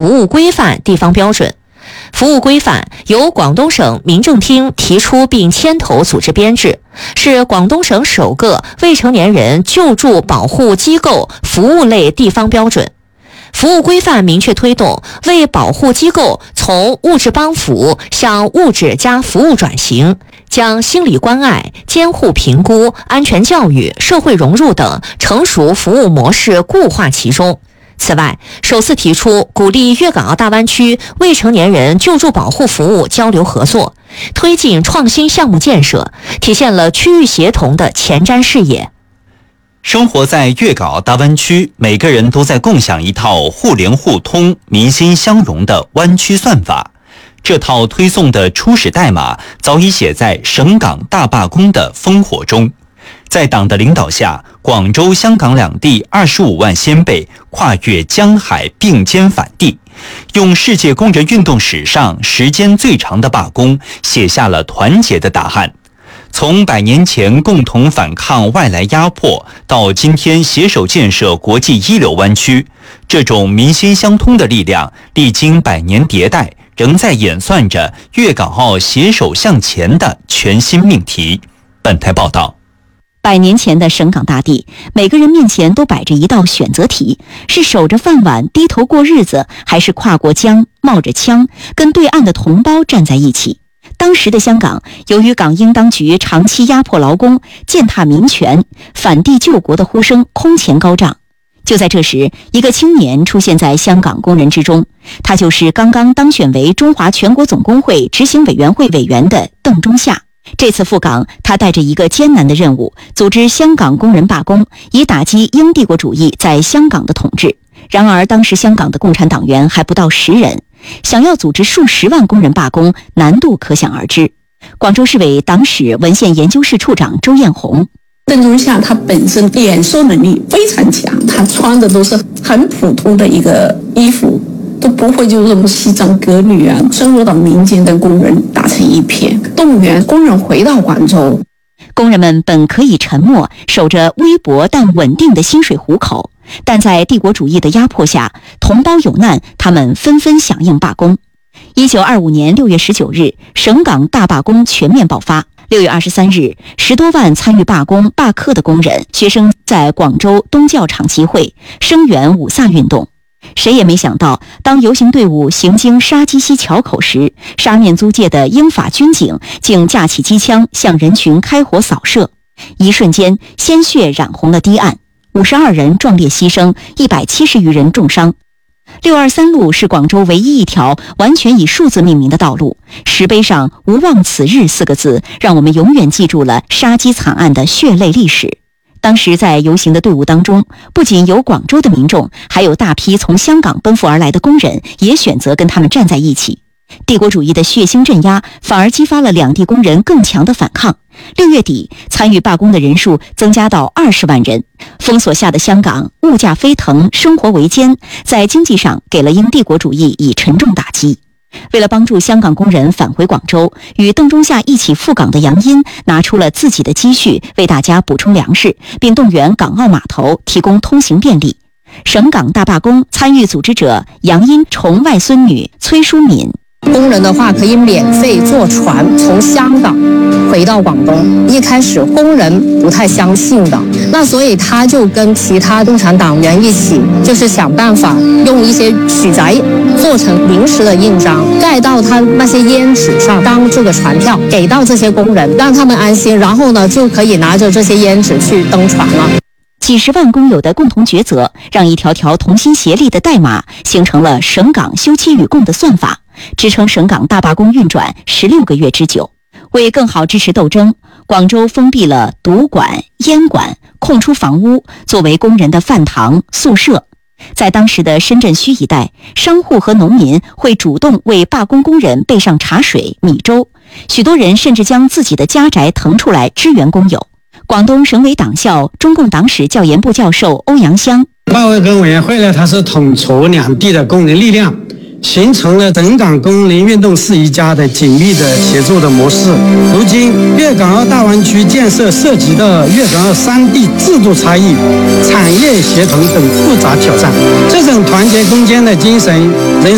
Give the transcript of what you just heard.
服务规范地方标准。服务规范由广东省民政厅提出并牵头组织编制，是广东省首个未成年人救助保护机构服务类地方标准。服务规范明确推动为保护机构从物质帮扶向物质加服务转型，将心理关爱、监护评估、安全教育、社会融入等成熟服务模式固化其中。此外，首次提出鼓励粤港澳大湾区未成年人救助保护服务交流合作，推进创新项目建设，体现了区域协同的前瞻视野。 生活在粤港澳大湾区，每个人都在共享一套互联互通、民心相融的湾区算法。这套推送的初始代码早已写在省港大罢工的烽火中。在党的领导下，广州、香港两地25万先辈跨越江海并肩反帝，用世界工人运动史上时间最长的罢工写下了团结的答案。从100年前共同反抗外来压迫，到今天携手建设国际一流湾区，这种民心相通的力量历经100年迭代，仍在演算着粤港澳携手向前的全新命题。本台报道。 100年前的省港大地，每个人面前都摆着一道选择题：是守着饭碗低头过日子，还是跨过江冒着枪跟对岸的同胞站在一起？当时的香港，由于港英当局长期压迫劳工、践踏民权，反帝救国的呼声空前高涨。就在这时，一个青年出现在香港工人之中，他就是刚刚当选为中华全国总工会执行委员会委员的邓中夏。这次赴港，他带着一个艰难的任务，组织香港工人罢工，以打击英帝国主义在香港的统治。然而，当时香港的共产党员还不到10人，想要组织数10万工人罢工，难度可想而知。广州市委党史文献研究室处长周艳红： 邓中夏他本身演说能力非常强，他穿的都是很普通的一个衣服，都不会就这么西装革履啊，深入到民间跟工人打成一片，动员工人回到广州。 工人们本可以沉默，守着微薄但稳定的薪水糊口，但在帝国主义的压迫下，同胞有难，他们纷纷响应罢工。1925年6月19日，省港大罢工全面爆发。6月23日，10多万参与罢工罢课的工人、学生在广州东教场集会，声援五卅运动。谁也没想到，当游行队伍行经沙基西桥口时，沙面租界的英法军警竟架起机枪向人群开火扫射，一瞬间鲜血染红了堤岸，52人壮烈牺牲，170余人重伤。623路是广州唯一一条完全以数字命名的道路，石碑上“无忘此日”4个字，让我们永远记住了沙基惨案的血泪历史。当时在游行的队伍当中，不仅有广州的民众，还有大批从香港奔赴而来的工人，也选择跟他们站在一起。帝国主义的血腥镇压反而激发了两地工人更强的反抗。6月底，参与罢工的人数增加到20万人。封锁下的香港，物价飞腾，生活维艰，在经济上给了英帝国主义以沉重打击。为了帮助香港工人返回广州，与邓中夏一起赴港的杨殷拿出了自己的积蓄，为大家补充粮食，并动员港澳码头提供通行便利。省港大罢工参与组织者杨殷重外孙女崔淑敏： 工人的话可以免费坐船从香港回到广东。一开始工人不太相信的，那所以他就跟其他共产党员一起，就是想办法用一些许宅做成临时的印章，盖到他那些烟纸上，当这个船票给到这些工人，让他们安心，然后呢就可以拿着这些烟纸去登船了。 几十万工友的共同抉择，让一条条同心协力的代码形成了省港休戚与共的算法，支撑省港大罢工运转16个月之久。为更好支持斗争，广州封闭了赌馆、烟馆，空出房屋作为工人的饭堂、宿舍。在当时的深圳区一带，商户和农民会主动为罢工工人备上茶水、米粥，许多人甚至将自己的家宅腾出来支援工友。广东省委党校中共党史教研部教授欧阳湘： 罢工跟委员会呢，它是统筹两地的工人力量，形成了省港工人运动4一家的紧密的协作的模式。如今，粤港澳大湾区建设涉及到粤港澳3地制度差异、产业协同等复杂挑战。这种团结攻坚的精神，仍